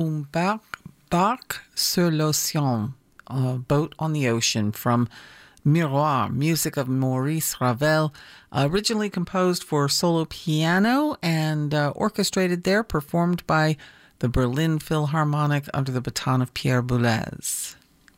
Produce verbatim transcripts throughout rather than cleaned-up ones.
Un barque, barque sur l'océan, a boat on the ocean, from Miroir, music of Maurice Ravel, originally composed for solo piano and uh, orchestrated there, performed by the Berlin Philharmonic under the baton of Pierre Boulez.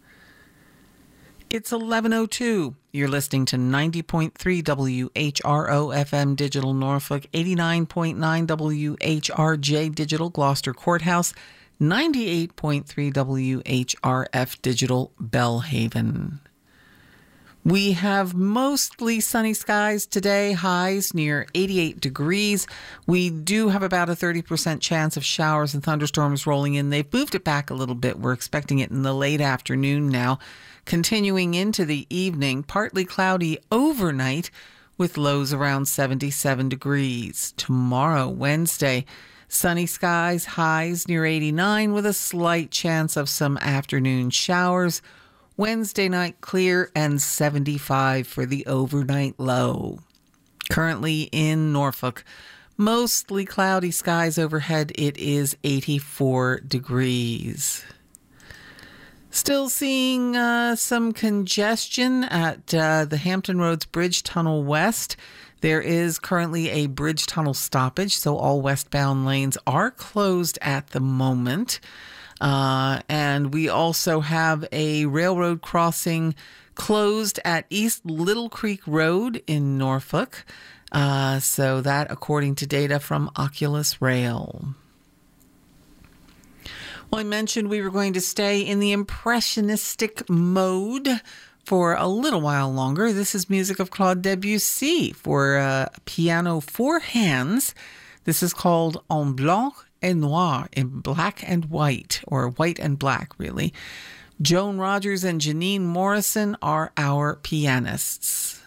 It's eleven oh two. You're listening to ninety point three W H R O F M Digital Norfolk, eighty-nine point nine W H R J Digital Gloucester Courthouse, ninety-eight point three W H R F Digital Bellhaven. We have mostly sunny skies today, highs near eighty-eight degrees. We do have about a thirty percent chance of showers and thunderstorms rolling in. They've moved it back a little bit. We're expecting it in the late afternoon now. Continuing into the evening, partly cloudy overnight with lows around seventy-seven degrees. Tomorrow, Wednesday, sunny skies, highs near eighty-nine with a slight chance of some afternoon showers. Wednesday night clear and seventy-five for the overnight low. Currently in Norfolk, mostly cloudy skies overhead. It is eighty-four degrees. Still seeing uh, some congestion at uh, the Hampton Roads Bridge Tunnel West. There is currently a bridge tunnel stoppage, so all westbound lanes are closed at the moment. Uh, and we also have a railroad crossing closed at East Little Creek Road in Norfolk. Uh, so that according to data from Oculus Rail. Well, I mentioned we were going to stay in the impressionistic mode for a little while longer. This is music of Claude Debussy for uh, piano four hands. This is called En Blanc et Noir, in black and white, or white and black, really. Joan Rogers and Janine Morrison are our pianists.